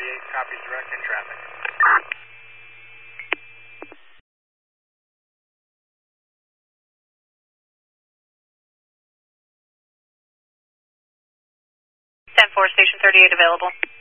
38, copies direct in traffic. Station 38 available.